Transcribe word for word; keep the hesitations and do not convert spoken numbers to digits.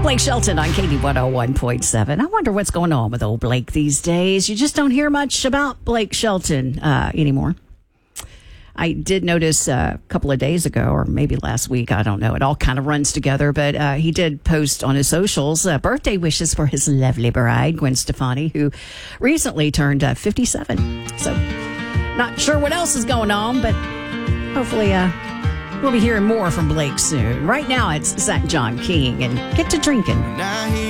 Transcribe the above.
Blake Shelton on K D one oh one point seven. I wonder what's going on with old Blake these days. You just don't hear much about Blake Shelton uh, anymore. I did notice uh, a couple of days ago, or maybe last week, I don't know. It all kind of runs together, but uh, he did post on his socials uh, birthday wishes for his lovely bride, Gwen Stefani, who recently turned uh, fifty-seven. So, not sure what else is going on, but hopefully uh, we'll be hearing more from Blake soon. Right now, it's Zach John King, and get to drinking.